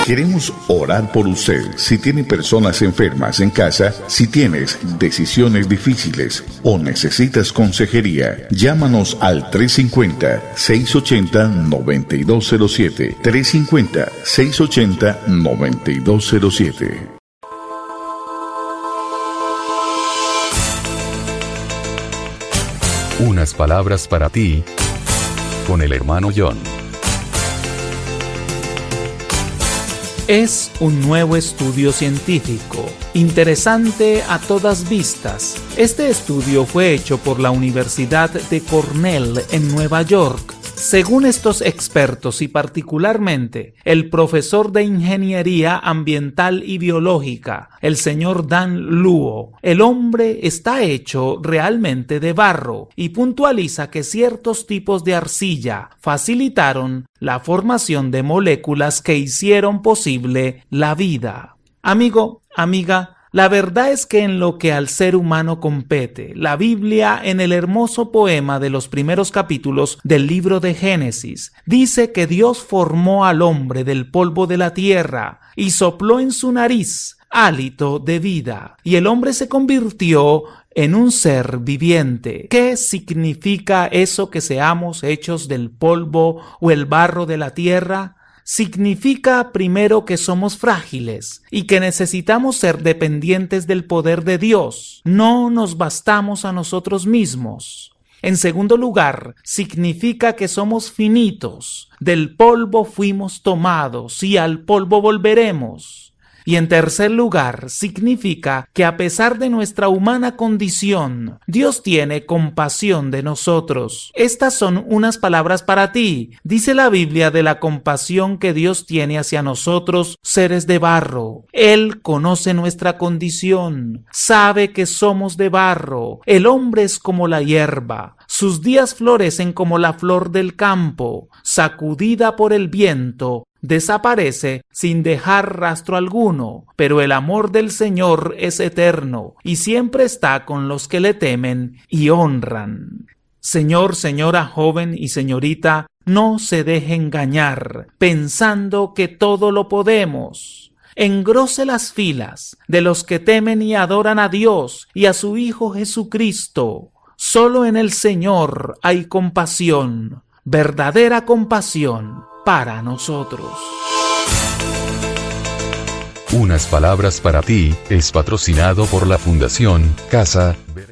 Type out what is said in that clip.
Queremos orar por usted. Si tiene personas enfermas en casa, si tienes decisiones difíciles o necesitas consejería, llámanos al 350-680-9207. 350-680-9207. Unas palabras para ti, con el hermano John. Es un nuevo estudio científico, interesante a todas vistas. Este estudio fue hecho por la Universidad de Cornell en Nueva York. Según estos expertos y particularmente el profesor de Ingeniería Ambiental y Biológica, el señor Dan Luo, el hombre está hecho realmente de barro y puntualiza que ciertos tipos de arcilla facilitaron la formación de moléculas que hicieron posible la vida. Amigo, amiga, la verdad es que en lo que al ser humano compete, la Biblia, en el hermoso poema de los primeros capítulos del libro de Génesis, dice que Dios formó al hombre del polvo de la tierra y sopló en su nariz hálito de vida, y el hombre se convirtió en un ser viviente. ¿Qué significa eso que seamos hechos del polvo o el barro de la tierra? Significa primero que somos frágiles y que necesitamos ser dependientes del poder de Dios. No nos bastamos a nosotros mismos. En segundo lugar, significa que somos finitos. Del polvo fuimos tomados y al polvo volveremos. Y en tercer lugar, significa que a pesar de nuestra humana condición, Dios tiene compasión de nosotros. Estas son unas palabras para ti. Dice la Biblia de la compasión que Dios tiene hacia nosotros, seres de barro. Él conoce nuestra condición, sabe que somos de barro. El hombre es como la hierba. Sus días florecen como la flor del campo, sacudida por el viento. Desaparece sin dejar rastro alguno, pero el amor del Señor es eterno y siempre está con los que le temen y honran. Señor, señora, joven y señorita, no se deje engañar pensando que todo lo podemos. Engrose las filas de los que temen y adoran a Dios y a su Hijo Jesucristo. Solo en el Señor hay compasión, verdadera compasión para nosotros. Unas palabras para ti es patrocinado por la Fundación Casa Verde.